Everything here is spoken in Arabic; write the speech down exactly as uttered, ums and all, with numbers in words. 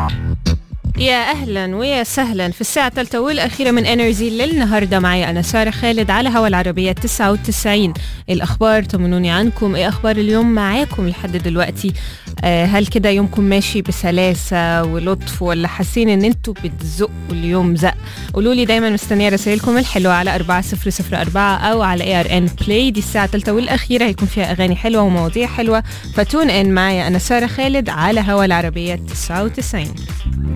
يا أهلا ويا سهلا في الساعة الثالثة والأخيرة من انرجي للنهاردة. معي أنا سارة خالد على هوا العربية تسعة وتسعين. الأخبار طمنوني عنكم، إيه أخبار اليوم معاكم لحد دلوقتي؟ آه هل كده يومكم ماشي بسلاسة ولطف ولا حاسين إن انتوا بتزقوا اليوم زق؟ قولولي، دايما مستنية رسائلكم الحلوة على أربعة صفر صفر أربعة أو على اي ار ان بلاي. دي الساعة الثالثة والأخيرة هيكون فيها أغاني حلوة ومواضيع حلوة، فتون إن معي أنا سارة خالد على هوا العربية تسعة وتسعين.